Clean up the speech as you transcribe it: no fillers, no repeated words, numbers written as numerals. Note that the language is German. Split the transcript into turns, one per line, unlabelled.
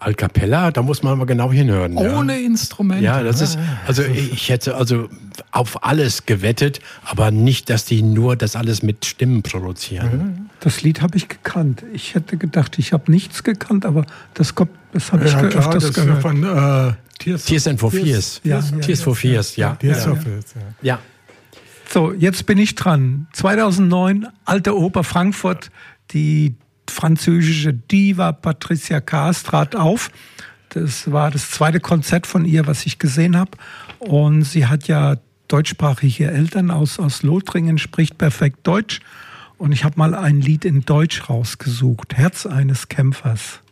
A cappella, da muss man mal genau hinhören.
Ohne Instrumente.
Ja, das ist, also ich hätte also auf alles gewettet, aber nicht, dass die nur das alles mit Stimmen produzieren.
Das Lied habe ich gekannt. Ich hätte gedacht, ich habe nichts gekannt, aber das habe ich öfters gehört.
Von
Tears and for Fears. Tears for Fears, ja. Ja.
So, jetzt bin ich dran. 2009, Alte Oper Frankfurt, die französische Diva Patricia Kaas trat auf. Das war das zweite Konzert von ihr, was ich gesehen habe. Und sie hat ja deutschsprachige Eltern aus Lothringen, spricht perfekt Deutsch. Und ich habe mal ein Lied in Deutsch rausgesucht. Herz eines Kämpfers.